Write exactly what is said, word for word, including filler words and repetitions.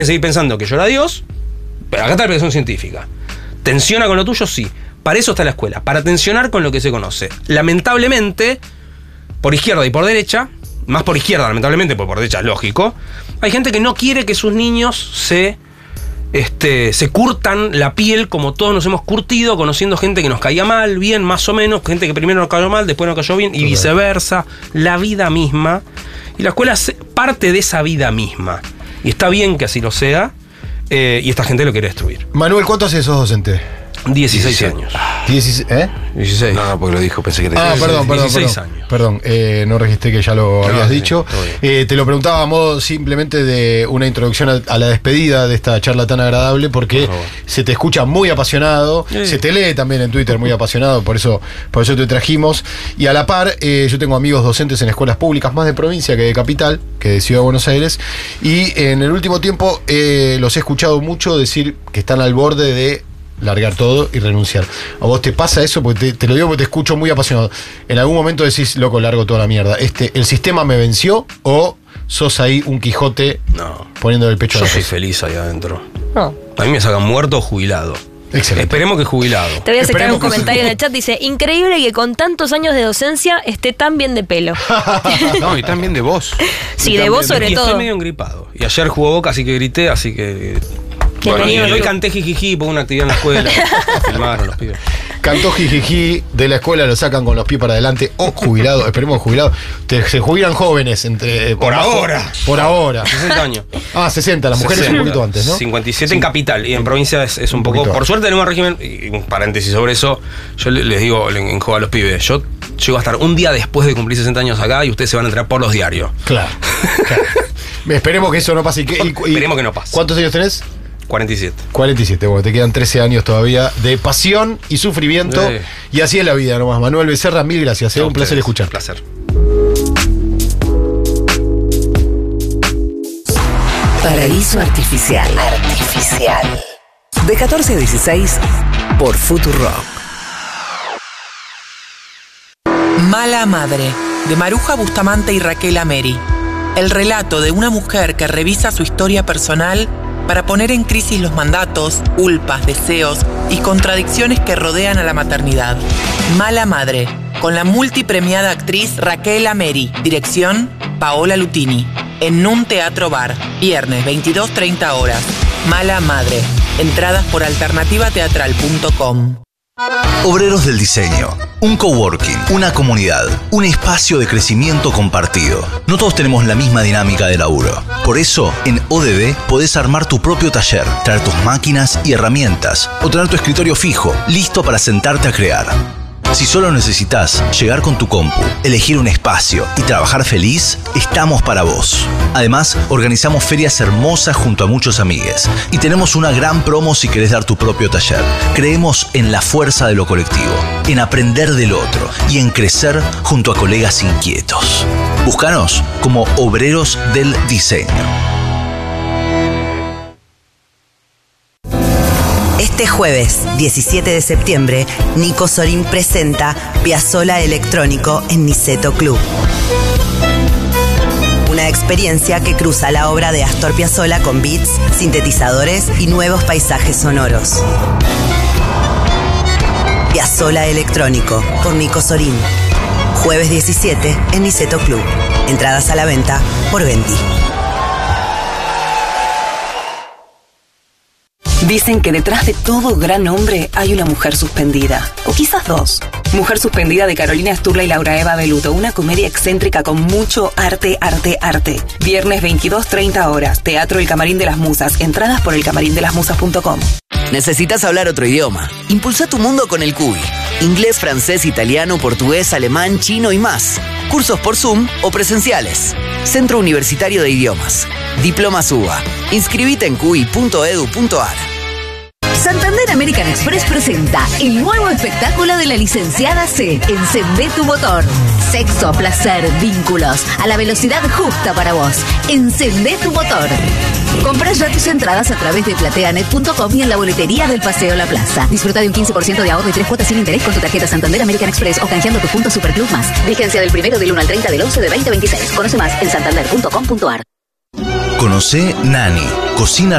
seguir pensando que llora Dios, pero acá está la explicación científica. ¿Tensiona con lo tuyo? Sí. Para eso está la escuela, para tensionar con lo que se conoce. Lamentablemente, por izquierda y por derecha, más por izquierda, lamentablemente, porque por derecha es lógico, hay gente que no quiere que sus niños se, este, se curtan la piel como todos nos hemos curtido, conociendo gente que nos caía mal, bien, más o menos, gente que primero nos cayó mal, después nos cayó bien, y viceversa, la vida misma. Y la escuela es parte de esa vida misma. Y está bien que así lo sea, eh, y esta gente lo quiere destruir. Manuel, ¿cuánto hace sos docente? dieciséis años. dieciséis, ¿eh? dieciséis. No, no, porque lo dijo, pensé que era Ah, perdón, perdón, dieciséis perdón. años. Perdón, eh, no registré que ya lo No, habías sí, dicho. todo bien. Eh, te lo preguntaba a modo simplemente de una introducción a, a la despedida de esta charla tan agradable, porque Por favor. se te escucha muy apasionado, Sí. se te lee también en Twitter muy apasionado, por eso, por eso te trajimos. Y a la par, eh, yo tengo amigos docentes en escuelas públicas, más de provincia que de capital, que de Ciudad de Buenos Aires, y en el último tiempo eh, los he escuchado mucho decir que están al borde de largar todo y renunciar. ¿A vos te pasa eso? Porque te, te lo digo porque te escucho muy apasionado. ¿En algún momento decís, loco, largo toda la mierda? Este, ¿el sistema me venció o sos ahí un Quijote No. poniendo el pecho a Yo la soy cosa? feliz ahí adentro. No. A mí me sacan muerto o jubilado. Excelente. Esperemos que jubilado. Te voy a sacar Esperemos un que comentario sí. en el chat. Dice, increíble que con tantos años de docencia esté tan bien de pelo. No, y también de vos. Sí, de vos sobre y todo. estoy medio engripado. Y ayer jugó Boca, así que grité, así que... Bueno, y Bienvenido, hoy Lu. canté jijiji por una actividad en la escuela. Filmaron los pibes. Cantó jijiji de la escuela, lo sacan con los pies para adelante o jubilado, esperemos jubilado. Te- se jubilan jóvenes entre... Por bajo- ahora. Por ahora. sesenta años. Ah, sesenta, las mujeres sesenta. un poquito antes, ¿no? cincuenta y siete en capital y en provincia es, es un, Un poco. poquito Por antes. suerte tenemos régimen. Y un paréntesis sobre eso. Yo le- les digo en, en juego a los pibes. Yo llego a estar un día después de cumplir sesenta años acá y ustedes se van a enterar por los diarios. Claro. claro. Esperemos que eso no pase. ¿Y qué- y- y- Esperemos que no pase. ¿Cuántos años tenés? cuarenta y siete. cuarenta y siete, bueno, te quedan trece años todavía de pasión y sufrimiento. Sí. Y así es la vida nomás. Manuel Becerra, mil gracias. ¿eh? Un placer escuchar. Un placer. Paraíso Artificial. Artificial. De catorce a dieciséis por Futurock. Mala Madre, de Maruja Bustamante y Raquel Ameri. El relato de una mujer que revisa su historia personal para poner en crisis los mandatos, culpas, deseos y contradicciones que rodean a la maternidad. Mala Madre, con la multipremiada actriz Raquel Ameri. Dirección, Paola Lutini. En Nun Teatro Bar, viernes veintidós treinta horas. Mala Madre. Entradas por alternativa teatral punto com. Obreros del Diseño, un coworking, una comunidad, un espacio de crecimiento compartido. No todos tenemos la misma dinámica de laburo. Por eso, en O D D podés armar tu propio taller, traer tus máquinas y herramientas o tener tu escritorio fijo, listo para sentarte a crear. Si solo necesitas llegar con tu compu, elegir un espacio y trabajar feliz, estamos para vos. Además, organizamos ferias hermosas junto a muchos amigues y tenemos una gran promo si querés dar tu propio taller. Creemos en la fuerza de lo colectivo, en aprender del otro y en crecer junto a colegas inquietos. Búscanos como Obreros del Diseño. Este jueves, diecisiete de septiembre, Nico Sorín presenta Piazzolla Electrónico en Niceto Club. Una experiencia que cruza la obra de Astor Piazzolla con beats, sintetizadores y nuevos paisajes sonoros. Piazzolla Electrónico por Nico Sorín. Jueves diecisiete en Niceto Club. Entradas a la venta por Venti. Dicen que detrás de todo gran hombre hay una mujer suspendida, o quizás dos. Mujer suspendida de Carolina Sturla y Laura Eva Beluto, una comedia excéntrica con mucho arte, arte, arte. Viernes veintidós treinta horas, Teatro El Camarín de las Musas, entradas por el camarín de las musas punto com. ¿Necesitas hablar otro idioma? Impulsa tu mundo con el Cubi. Inglés, francés, italiano, portugués, alemán, chino y más. Cursos por Zoom o presenciales. Centro Universitario de Idiomas. Diplomas U B A. Inscribite en cubi punto edu punto ar. Santander American Express presenta el nuevo espectáculo de la licenciada C. Encendé tu motor. Sexo, placer, vínculos, a la velocidad justa para vos. Encendé tu motor. Compra ya tus entradas a través de plateanet punto com y en la boletería del Paseo La Plaza. Disfruta de un quince por ciento de ahorro y tres cuotas sin interés con tu tarjeta Santander American Express o canjeando tus puntos Superclub Más. Vigencia del primero del uno al treinta del once de veinte veintiséis. Conoce más en santander punto com punto ar. Conocé Nani, Cocina